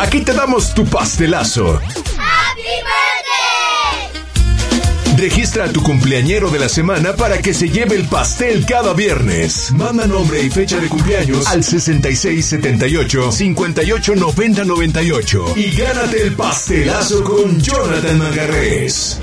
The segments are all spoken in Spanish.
Aquí te damos tu pastelazo. ¡Happy birthday! Registra a tu cumpleañero de la semana para que se lleve el pastel cada viernes. Manda nombre y fecha de cumpleaños al 6678-589098 y gánate el pastelazo con Jonathan Manjarrés.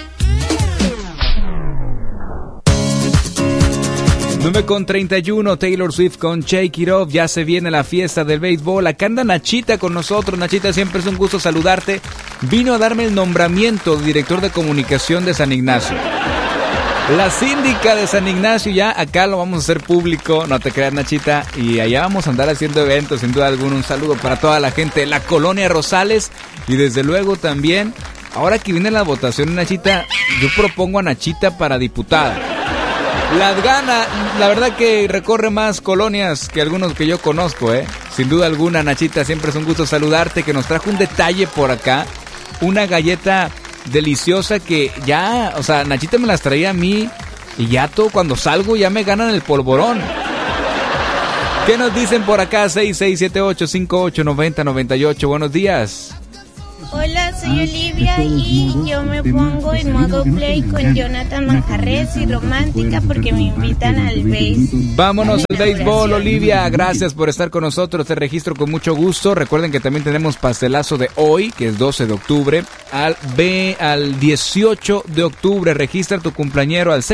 9:31, Taylor Swift con Shake It Off. Ya se viene la fiesta del béisbol. Acá anda Nachita con nosotros. Nachita, siempre es un gusto saludarte. Vino a darme el nombramiento de director de comunicación de San Ignacio. La síndica de San Ignacio, ya acá lo vamos a hacer público. No te creas, Nachita. Y allá vamos a andar haciendo eventos, sin duda alguna. Un saludo para toda la gente de la Colonia Rosales. Y desde luego también, ahora que viene la votación, Nachita, yo propongo a Nachita para diputada. Las gana, la verdad que recorre más colonias que algunos que yo conozco, Sin duda alguna, Nachita, siempre es un gusto saludarte, que nos trajo un detalle por acá, una galleta deliciosa que ya, o sea, Nachita me las traía a mí y ya todo, cuando salgo ya me ganan el polvorón. ¿Qué nos dicen por acá? 6678-589098, buenos días. Hola, soy Olivia y yo me pongo en modo play con Jonathan Manjarrés y romántica porque me invitan al béisbol. Vámonos al béisbol, Olivia. Gracias por estar con nosotros. Te registro con mucho gusto. Recuerden que también tenemos pastelazo de hoy, que es 12 de octubre, al 18 de octubre. Registra tu cumpleañero al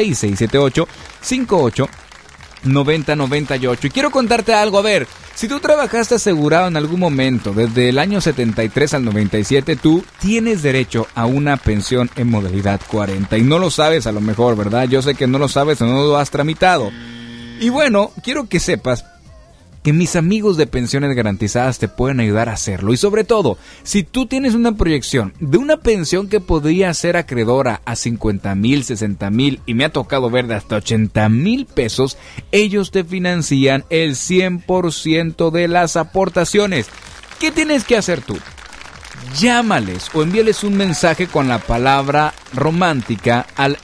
6678-589098. Y quiero contarte algo, a ver. Si tú trabajaste asegurado en algún momento, desde el año 73 al 97, tú tienes derecho a una pensión en modalidad 40. Y no lo sabes a lo mejor, ¿verdad? Yo sé que no lo sabes o no lo has tramitado. Y bueno, quiero que sepas que mis amigos de Pensiones Garantizadas te pueden ayudar a hacerlo. Y sobre todo, si tú tienes una proyección de una pensión que podría ser acreedora a 50,000, 60,000 y me ha tocado ver de hasta 80,000 pesos, ellos te financian el 100% de las aportaciones. ¿Qué tienes que hacer tú? Llámales o envíales un mensaje con la palabra romántica al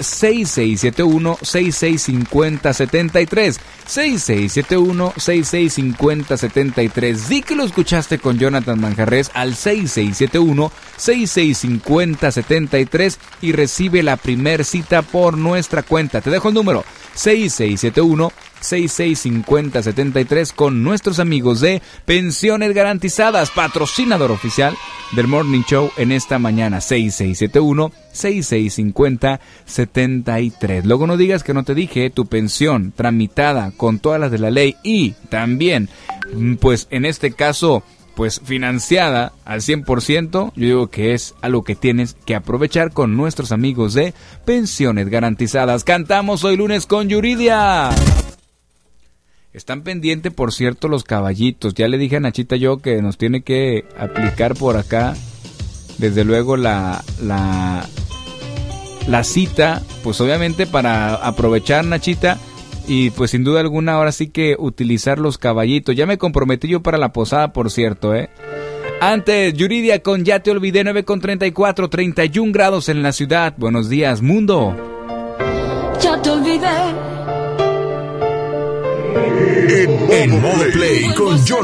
6671-665073. 6671-665073. Di que lo escuchaste con Jonathan Manjarrés al 6671-665073 y recibe la primer cita por nuestra cuenta. Te dejo el número 6671-665073 con nuestros amigos de Pensiones Garantizadas, patrocinador oficial del Morning Show en esta mañana. 6671-665073. Luego no digas que no te dije. Tu pensión tramitada con todas las de la ley y también, pues en este caso, pues financiada al 100%, yo digo que es algo que tienes que aprovechar con nuestros amigos de Pensiones Garantizadas. Cantamos hoy lunes con Yuridia. Están pendientes, por cierto, los caballitos. Ya le dije a Nachita yo que nos tiene que aplicar por acá, desde luego la cita, pues obviamente para aprovechar, Nachita, y pues sin duda alguna ahora sí que utilizar los caballitos. Ya me comprometí yo para la posada, por cierto, Antes, Yuridia con Ya Te Olvidé, 9:34, 31 grados en la ciudad. Buenos días, mundo. Ya te olvidé. En modo play con Jonathan